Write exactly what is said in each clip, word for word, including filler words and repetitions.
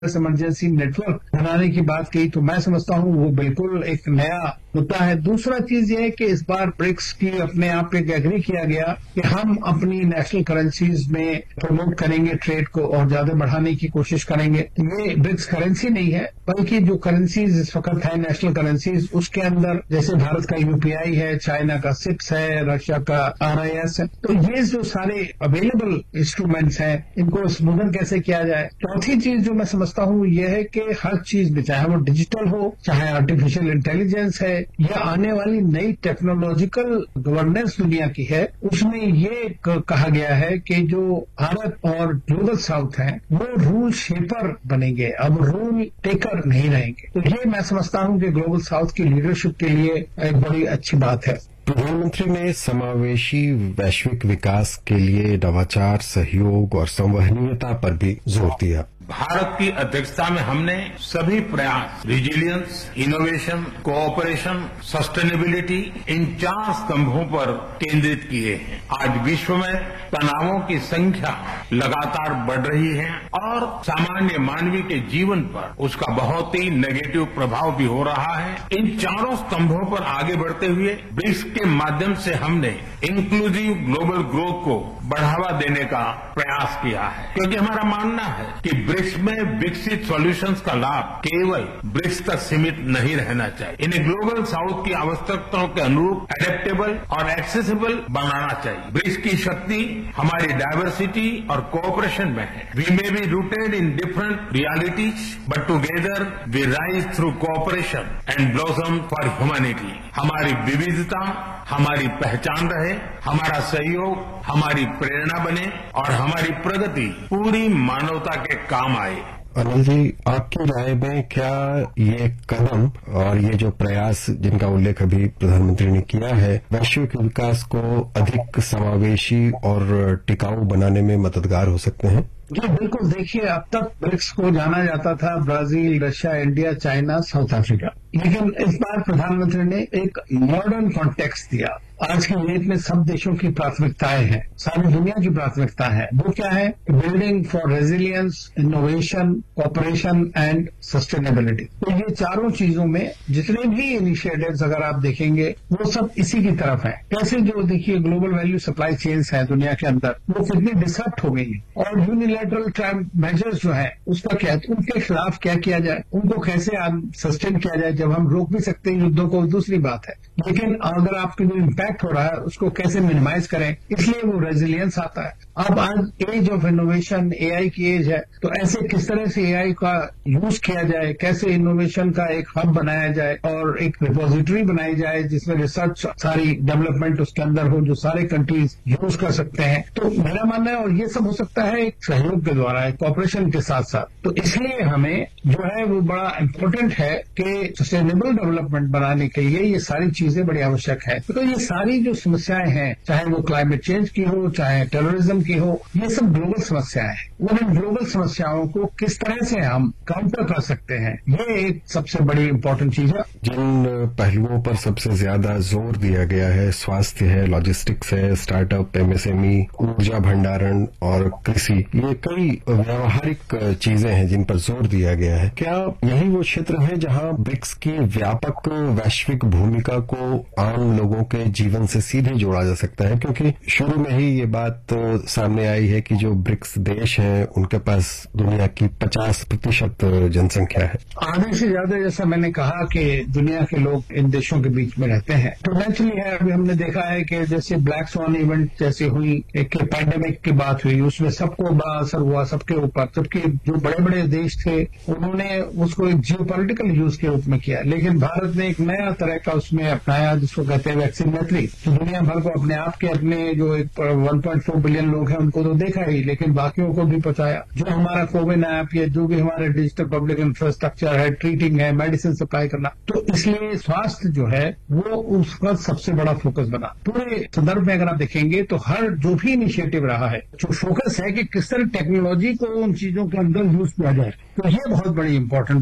Emergency network बनाने की बात कही, तो मैं समझता हूँ वो बिल्कुल एक नया मुद्दा है। दूसरा चीज ये है कि इस बार ब्रिक्स की अपने आप एक एग्री किया गया कि हम अपनी नेशनल करेंसीज में प्रमोट करेंगे ट्रेड को और ज्यादा बढ़ाने की कोशिश करेंगे। ये ब्रिक्स करेंसी नहीं है, बल्कि जो करेंसीज इस वक्त है नेशनल करेंसीज, उसके अंदर जैसे भारत का यूपीआई है, चाइना का सिप्स है, रशिया का आरआईएस है, तो ये जो सारे अवेलेबल इंस्ट्रूमेंट्स हैं इनको स्मूथन कैसे किया जाए। चौथी चीज जो मैं समझता हूँ ये है कि हर चीज में, चाहे वो डिजिटल हो, चाहे आर्टिफिशियल इंटेलिजेंस है, या आने वाली नई टेक्नोलॉजिकल गवर्नेंस दुनिया की है, उसमें ये कहा गया है कि जो भारत और ग्लोबल साउथ है वो रूल शेपर बनेंगे, अब रूल टेकर नहीं रहेंगे। तो ये मैं समझता हूँ कि ग्लोबल साउथ की लीडरशिप के लिए एक बड़ी अच्छी बात है। प्रधानमंत्री ने समावेशी वैश्विक विकास के लिए नवाचार, सहयोग और संवहनीयता पर भी जोर दिया। भारत की अध्यक्षता में हमने सभी प्रयास रिजिलियंस, इनोवेशन, कोऑपरेशन, सस्टेनेबिलिटी, इन चार स्तंभों पर केंद्रित किए हैं। आज विश्व में तनावों की संख्या लगातार बढ़ रही है और सामान्य मानवीय के जीवन पर उसका बहुत ही नेगेटिव प्रभाव भी हो रहा है। इन चारों स्तंभों पर आगे बढ़ते हुए ब्रिक्स के माध्यम से हमने इंक्लूसिव ग्लोबल ग्रोथ को बढ़ावा देने का प्रयास किया है, क्योंकि हमारा मानना है कि ब्रिक्स में विकसित सॉल्यूशंस का लाभ केवल ब्रिक्स तक सीमित नहीं रहना चाहिए। इन्हें ग्लोबल साउथ की आवश्यकताओं के अनुरूप एडेप्टेबल और एक्सेसिबल बनाना चाहिए। ब्रिक्स की शक्ति हमारी डायवर्सिटी और कोऑपरेशन में है। We may be rooted in different realities but together we rise through cooperation and blossom for humanity. हमारी विविधता हमारी पहचान रहे, हमारा सहयोग हमारी प्रेरणा बने और हमारी प्रगति पूरी मानवता के काम आए। अनिल जी, आपकी राय में क्या ये कदम और ये जो प्रयास जिनका उल्लेख अभी प्रधानमंत्री ने किया है, वैश्विक विकास को अधिक समावेशी और टिकाऊ बनाने में मददगार हो सकते हैं? जी बिल्कुल। देखिए, अब तक ब्रिक्स को जाना जाता था Brazil, Russia, India, China, south Africa, लेकिन इस बार प्रधानमंत्री ने एक मॉडर्न कॉन्टेक्स्ट दिया। आज की डेट में सब देशों की प्राथमिकताएं हैं, सारी दुनिया की प्राथमिकता है। वो क्या है? Building for resilience, innovation, cooperation and sustainability. तो ये चारों चीजों में जितने भी इनिशिएटिव्स अगर आप देखेंगे वो सब इसी की तरफ है। कैसे जो देखिए ग्लोबल वैल्यू सप्लाई चेन्स है दुनिया के अंदर, वो कितनी डिसरप्ट हो गई है, और यूनिलैटरल ट्रैम्प मेजर्स जो है उसका क्या, उनके खिलाफ क्या किया जाए, उनको कैसे सस्टेन किया जाए। जब हम रोक भी सकते हैं युद्धों को दूसरी बात है, लेकिन अगर आपके जो इम्पैक्ट हो रहा है उसको कैसे मिनिमाइज करें, इसलिए वो रेजिलियंस आता है। अब आज एज ऑफ इनोवेशन, एआई की एज है, तो ऐसे किस तरह से एआई का यूज किया जाए, कैसे इनोवेशन का एक हब बनाया जाए और एक रिपोजिटरी बनाई जाए जिसमें रिसर्च सारी डेवलपमेंट उसके अंदर हो, जो सारे कंट्रीज यूज कर सकते हैं। तो मेरा मानना है, और ये सब हो सकता है एक सहयोग के द्वारा, एक कॉपरेशन के साथ साथ। तो इसलिए हमें जो है वो बड़ा इम्पोर्टेंट है कि सस्टेनेबल डेवलपमेंट बनाने के लिए ये सारी चीजें बड़ी आवश्यक है। तो ये सारी जो समस्याएं हैं, चाहे वो क्लाइमेट चेंज की हो, चाहे टेररिज्म की हो, ये सब ग्लोबल समस्याएं हैं। और इन ग्लोबल समस्याओं को किस तरह से हम काउंटर कर सकते हैं, ये एक सबसे बड़ी इम्पोर्टेंट चीज है। जिन पहलुओं पर सबसे ज्यादा जोर दिया गया है, स्वास्थ्य है, लॉजिस्टिक्स है, स्टार्टअप, एमएसएमई, ऊर्जा भंडारण और कृषि, ये कई व्यावहारिक चीजें हैं जिन पर जोर दिया गया है। क्या यही वो क्षेत्र है जहां ब्रिक्स की व्यापक वैश्विक भूमिका को आम लोगों के जीवन से सीधे जोड़ा जा सकता है? क्योंकि शुरू में ही ये बात सामने आई है कि जो ब्रिक्स देश हैं उनके पास दुनिया की पचास प्रतिशत जनसंख्या है। आधे से ज्यादा, जैसा मैंने कहा कि दुनिया के लोग इन देशों के बीच में रहते हैं। तो नेचुरली है, अभी हमने देखा है कि जैसे ब्लैक स्वॉन इवेंट जैसे हुई, एक पैंडेमिक की बात हुई, उसमें सबको बड़ा असर हुआ सबके ऊपर, जबकि जो बड़े बड़े देश थे उन्होंने उसको एक जियो पॉलिटिकल यूज के रूप में किया। लेकिन भारत ने एक नया तरह का उसमें अपनाया जिसको कहते हैं वैक्सीनेटरी। तो दुनिया भर को अपने आप के अपने जो एक वन पॉइंट फोर बिलियन लोग हैं उनको तो देखा ही, लेकिन बाकियों को भी पहुंचाया। जो हमारा कोविन ऐप या जो भी हमारे डिजिटल पब्लिक इंफ्रास्ट्रक्चर है, ट्रीटिंग है, मेडिसिन सप्लाई करना, तो इसलिए स्वास्थ्य जो है वो उसका सबसे बड़ा फोकस बना। पूरे संदर्भ में अगर आप देखेंगे तो हर जो भी इनिशिएटिव रहा है, जो फोकस है कि किस तरह टेक्नोलॉजी को उन चीजों के अंदर यूज किया जाए, तो ये बहुत बड़ी इंपॉर्टेंट बात है।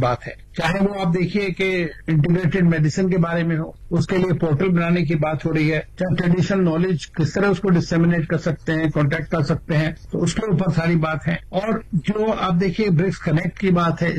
चाहे वो आप देखिए कि इंटीग्रेटेड मेडिसिन के बारे में हो, उसके लिए पोर्टल बनाने की बात हो रही है, चाहे ट्रेडिशनल नॉलेज किस तरह उसको डिसेमिनेट कर सकते हैं, कॉन्टेक्ट कर सकते हैं, तो उसके ऊपर सारी बात है। और जो आप देखिए ब्रिक्स कनेक्ट की बात है,